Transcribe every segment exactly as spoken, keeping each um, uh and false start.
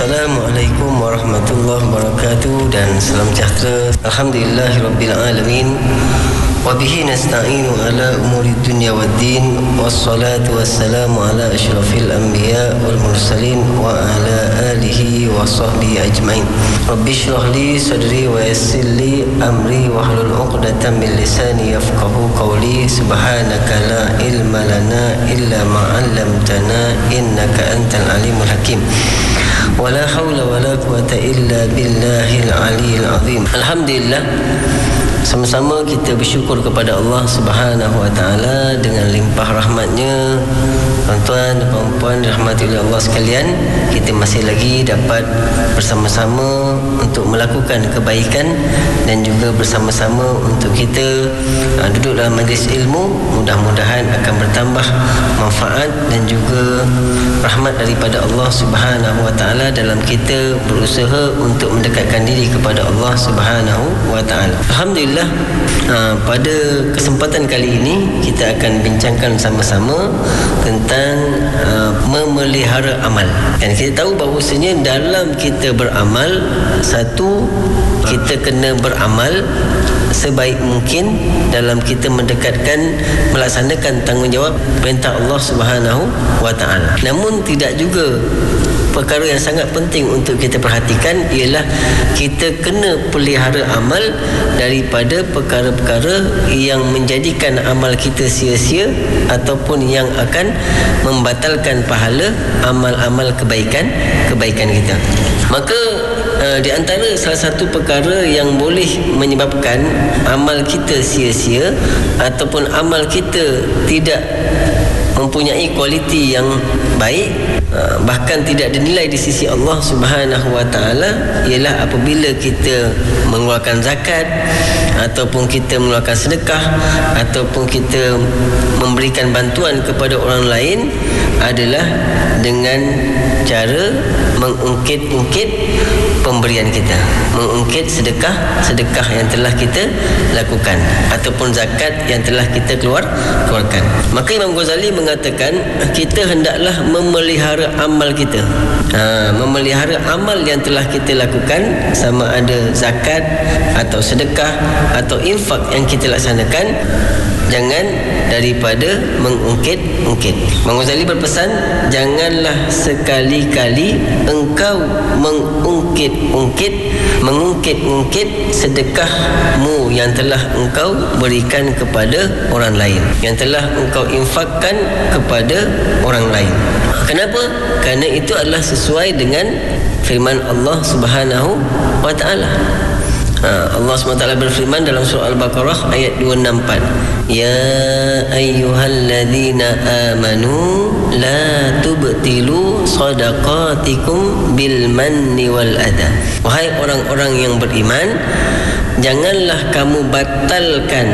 Assalamualaikum warahmatullahi wabarakatuh dan salam sejahtera. Alhamdulillahirabbil alamin. Wabihi nasta'inu ala umuri dunya waddin. Wassalatu wassalamu ala asyrafil anbiya wal mursalin wa ala alihi wa sahbihi ajmain. Rabbi shrah li sadri wa yassir li amri wahlul 'uqdatam min lisani yafqahu qawli. Subhanaka la ilma lana illa ma 'allamtana innaka antal alimul hakim. Wala haula wala quwata illa billahil aliyil azim. Alhamdulillah, sama-sama kita bersyukur kepada Allah Subhanahu wa taala dengan limpah rahmatnya. Tuan-tuan dan puan-puan dirahmati oleh Allah sekalian, kita masih lagi dapat bersama-sama untuk melakukan kebaikan dan juga bersama-sama untuk kita uh, duduk dalam majlis ilmu. Mudah-mudahan akan bertambah manfaat dan juga rahmat daripada Allah Subhanahu wa taala dalam kita berusaha untuk mendekatkan diri kepada Allah Subhanahu wa taala. Alhamdulillah, uh, pada kesempatan kali ini kita akan bincangkan sama-sama tentang uh, memelihara amal. Dan kita tahu bahawasanya dalam kita beramal, satu, kita kena beramal sebaik mungkin dalam kita mendekatkan melaksanakan tanggungjawab perintah Allah Subhanahu wa taala. Namun tidak juga perkara yang sangat penting untuk kita perhatikan ialah kita kena pelihara amal daripada perkara-perkara yang menjadikan amal kita sia-sia ataupun yang akan membatalkan pahala amal-amal kebaikan kebaikan kita. Maka uh, di antara salah satu perkara yang boleh menyebabkan amal kita sia-sia ataupun amal kita tidak mempunyai kualiti yang baik, bahkan tidak dinilai di sisi Allah Subhanahu wa taala, ialah apabila kita mengeluarkan zakat ataupun kita mengeluarkan sedekah ataupun kita memberikan bantuan kepada orang lain adalah dengan cara mengungkit-ungkit pemberian kita, mengungkit sedekah sedekah yang telah kita lakukan ataupun zakat yang telah kita keluar keluarkan. Maka Imam Ghazali mengatakan kita hendaklah memelihara amal kita, ha, memelihara amal yang telah kita lakukan, sama ada zakat atau sedekah atau infak yang kita laksanakan, jangan daripada mengungkit-ungkit. Imam Ghazali berpesan, janganlah sekali-kali engkau mengungkit-ungkit mengungkit-ungkit sedekahmu yang telah engkau berikan kepada orang lain, yang telah engkau infakkan kepada orang lain. Kenapa? Kerana itu adalah sesuai dengan firman Allah Subhanahu wa taala. Allah subhanahu wa taala berfirman dalam surah Al-Baqarah ayat dua enam empat, ya ayyuhalladzina amanu la tubtilu shadaqatikum bil manni wal adha. Wahai orang-orang yang beriman, janganlah kamu batalkan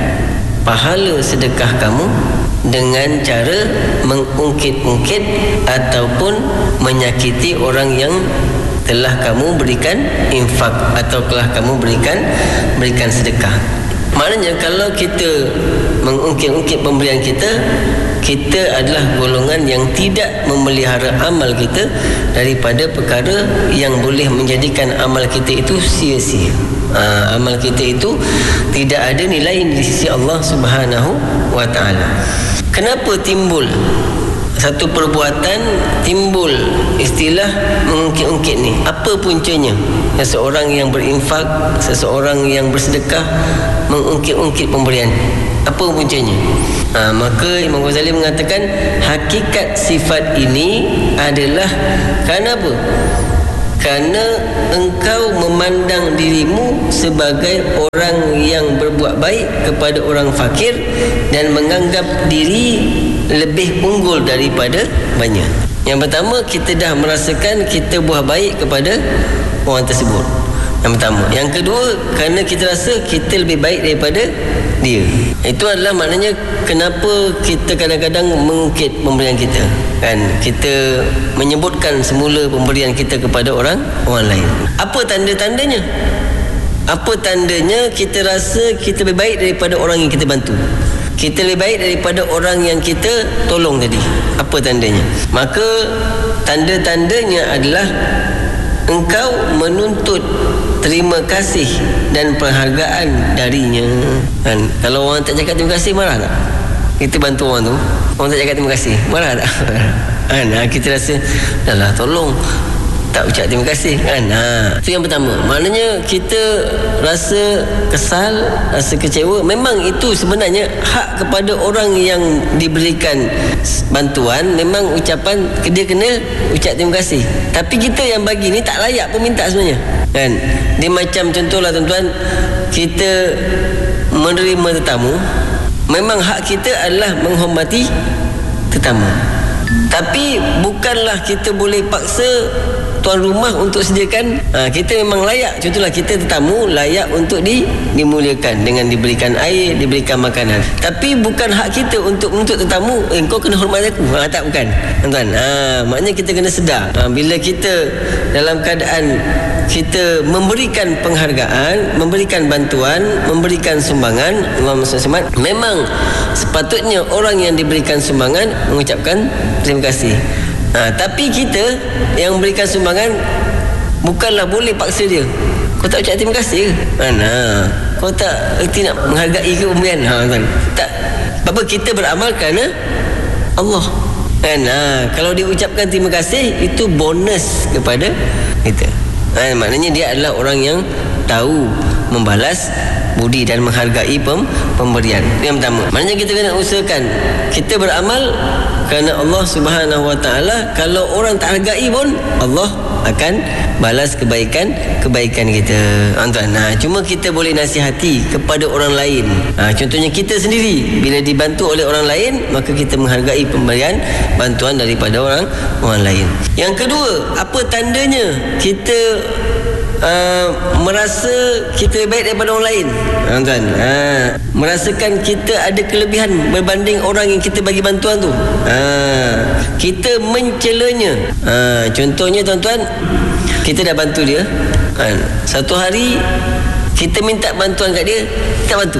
pahala sedekah kamu dengan cara mengungkit-ungkit ataupun menyakiti orang yang telah kamu berikan infak atau telah kamu berikan berikan sedekah. Maknanya kalau kita mengungkit-ungkit pemberian kita, kita adalah golongan yang tidak memelihara amal kita daripada perkara yang boleh menjadikan amal kita itu sia-sia. Ha, amal kita itu tidak ada nilai di sisi Allah Subhanahu wa taala. Kenapa timbul satu perbuatan, timbul istilah mengungkit-ungkit ni? Apa puncanya? Seseorang yang berinfak, seseorang yang bersedekah mengungkit-ungkit pemberian, apa puncanya? Ha, maka Imam Ghazali mengatakan hakikat sifat ini adalah kerana apa? Kerana engkau memandang dirimu sebagai orang yang berbuat baik kepada orang fakir dan menganggap diri lebih unggul daripada banyak. Yang pertama, kita dah merasakan kita buat baik kepada orang tersebut. Yang pertama. Yang kedua, kerana kita rasa kita lebih baik daripada dia. Itu adalah maknanya kenapa kita kadang-kadang mengungkit pemberian kita. Kan, kita menyebutkan semula pemberian kita kepada orang orang lain. Apa tanda-tandanya? Apa tandanya kita rasa kita lebih baik daripada orang yang kita bantu? Kita lebih baik daripada orang yang kita tolong tadi. Apa tandanya? Maka tanda-tandanya adalah engkau menuntut terima kasih dan penghargaan darinya. Kan? Kalau orang tak cakap terima kasih, marah tak? Kita bantu orang tu, orang tak cakap terima kasih, marah tak? Kan? Kita rasa, dah lah tolong, tak ucap terima kasih kan. Ha, itu yang pertama. Maknanya kita rasa kesal, rasa kecewa. Memang itu sebenarnya hak kepada orang yang diberikan bantuan. Memang ucapan dia kena ucap terima kasih. Tapi kita yang bagi ni tak layak pun minta sebenarnya kan. Dia macam contohlah tuan-tuan, kita menerima tetamu, memang hak kita adalah menghormati tetamu. Tapi bukanlah kita boleh paksa tuan rumah untuk sediakan. Ha, kita memang layak, contohlah kita tetamu layak untuk di, dimuliakan dengan diberikan air, diberikan makanan. Tapi bukan hak kita untuk menuntut tetamu, eh kau kena hormat aku. Ha, tak, bukan tuan-tuan. Ha, maknanya kita kena sedar, ha, bila kita dalam keadaan kita memberikan penghargaan, memberikan bantuan, memberikan sumbangan, memang sepatutnya orang yang diberikan sumbangan mengucapkan terima kasih. Ha, tapi kita yang memberikan sumbangan bukanlah boleh paksa dia. Kau tak ucap terima kasih ke? Mana? Kau tak erti nak menghargai ke pemberian? Ha, kan? Tak. Apa kita beramal kerana Allah. Kan? Ha, kalau dia ucapkan terima kasih, itu bonus kepada kita. Ha, maknanya dia adalah orang yang tahu membalas budi dan menghargai pem, pemberian. Itu yang pertama. Maknanya kita kena usahakan kita beramal kerana Allah Subhanahu Wa Taala. Kalau orang tak hargai pun, Allah akan balas kebaikan kebaikan kita. Tuan-tuan, nah, cuma kita boleh nasihati kepada orang lain. Ha, contohnya kita sendiri bila dibantu oleh orang lain, maka kita menghargai pemberian bantuan daripada orang orang lain. Yang kedua, apa tandanya kita Uh, merasa kita baik daripada orang lain? Tuan-tuan, uh, merasakan kita ada kelebihan berbanding orang yang kita bagi bantuan tu. Uh, kita mencelanya. Uh, contohnya tuan-tuan, kita dah bantu dia. Uh, satu hari kita minta bantuan kat dia, kita bantu.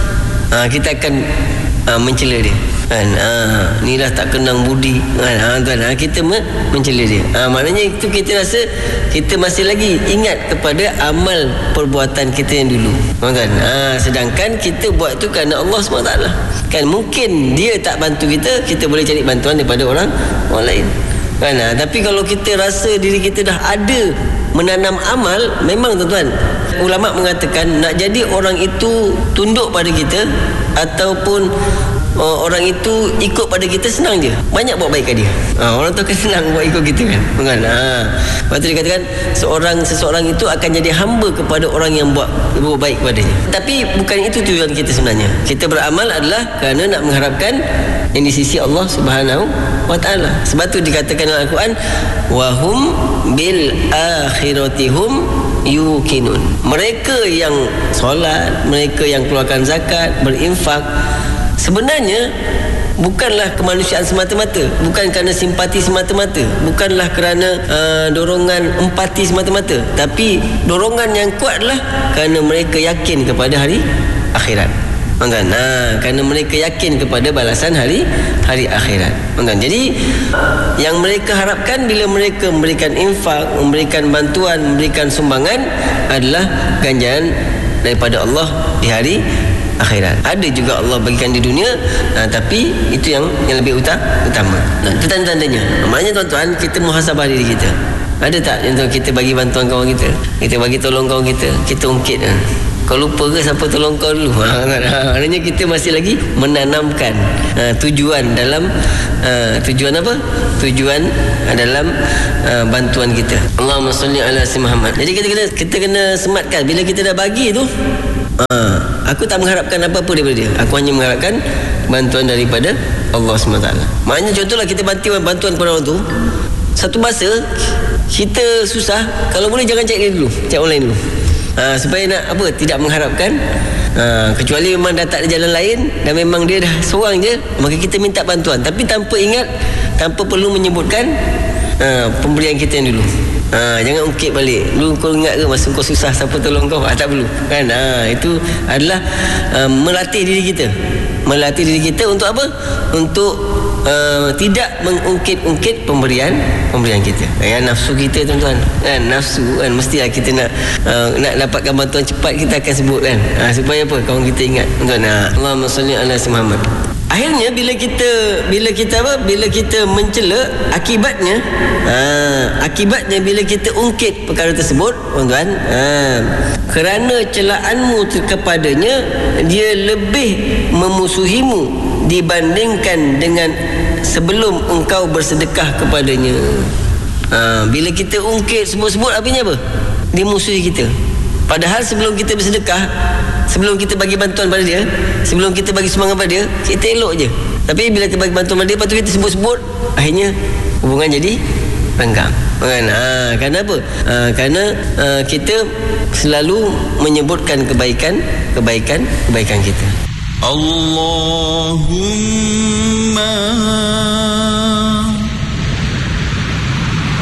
Uh, kita akan uh, mencela dia. Kan, ha, ni dah tak kenang budi kan, ha, tuan, ha, kita me- mencela dia. Ha, maknanya itu kita rasa kita masih lagi ingat kepada amal perbuatan kita yang dulu, tuan. Ha, sedangkan kita buat tu kerana Allah subhanahu wa taala. Kan mungkin dia tak bantu kita, kita boleh cari bantuan daripada orang orang lain. Kan, ha, tapi kalau kita rasa diri kita dah ada menanam amal, memang tuan-tuan, ulama mengatakan nak jadi orang itu tunduk pada kita ataupun Oh, orang itu ikut pada kita senang je. Banyak buat baik kat dia. Ha, orang tu akan senang buat ikut kita kan. Bukan? Ha. Lepas tu dia katakan seorang seseorang itu akan jadi hamba kepada orang yang buat buat baik kepadanya. Tapi bukan itu tujuan kita sebenarnya. Kita beramal adalah kerana nak mengharapkan yang di sisi Allah Subhanahu Wa Taala. Sebab tu dikatakan dalam Al-Quran, wahum bil akhiratihum yuqinun. Mereka yang solat, mereka yang keluarkan zakat, berinfak, sebenarnya bukanlah kemanusiaan semata-mata, bukan kerana simpati semata-mata, bukanlah kerana uh, dorongan empati semata-mata, tapi dorongan yang kuat adalah kerana mereka yakin kepada hari akhirat. Tuan-tuan, nah, kerana mereka yakin kepada balasan hari hari akhirat. Tuan-tuan, jadi yang mereka harapkan bila mereka memberikan infak, memberikan bantuan, memberikan sumbangan adalah ganjaran daripada Allah di hari akhirat. Ada juga Allah bagikan di dunia, uh, tapi itu yang yang lebih utama. Nah, itu tanda-tandanya. Maknanya tuan-tuan, kita muhasabah diri kita. Ada tak yang kita bagi bantuan kawan kita, kita bagi tolong kawan kita, kita ungkit, uh. kau lupa ke siapa tolong kau dulu? Ha, maknanya kita masih lagi menanamkan uh, tujuan dalam uh, tujuan apa? Tujuan uh, dalam uh, bantuan kita. Allahumma salli ala sayyidina Muhammad. Jadi kita kena kita kena sematkan bila kita dah bagi tu. Uh, aku tak mengharapkan apa-apa daripada dia. Aku hanya mengharapkan bantuan daripada Allah subhanahu wa taala. Maknanya contohlah kita bantuan bantuan kepada orang tu, satu masa kita susah, kalau boleh jangan cari dia dulu, cari orang lain dulu. Uh, supaya nak apa, tidak mengharapkan, uh, kecuali memang dah tak ada jalan lain dan memang dia dah seorang je, maka kita minta bantuan, tapi tanpa ingat, tanpa perlu menyebutkan uh, pemberian kita yang dulu. Ha, jangan ungkit balik. Lu kau ingat ke masa kau susah siapa tolong kau? Ah, tak perlu. Kan? Ha, itu adalah uh, melatih diri kita. Melatih diri kita untuk apa? Untuk uh, tidak mengungkit-ungkit pemberian pemberian kita. Ya, nafsu kita tuan-tuan, kan, nafsu kan mestilah kita nak uh, nak dapatkan bantuan cepat, kita akan sebut kan, uh, supaya apa, kawan kita ingat tuan. Nah, Allahumma salli ala Muhammad. Akhirnya bila kita bila kita apa bila kita mencela, akibatnya ha, akibatnya bila kita ungkit perkara tersebut tuan-tuan, ha, kerana celaanmu kepadanya dia lebih memusuhimu dibandingkan dengan sebelum engkau bersedekah kepadanya. Ha, bila kita ungkit sebut-sebut, artinya apa? Dia musuhi kita. Padahal sebelum kita bersedekah, sebelum kita bagi bantuan pada dia, sebelum kita bagi sumbangan pada dia, kita elok je. Tapi bila kita bagi bantuan pada dia, lepas tu kita sebut-sebut, akhirnya hubungan jadi renggang. Kan? Ha, kerana apa? Ha, kerana ha, kita selalu menyebutkan kebaikan, kebaikan, kebaikan kita. Allahumma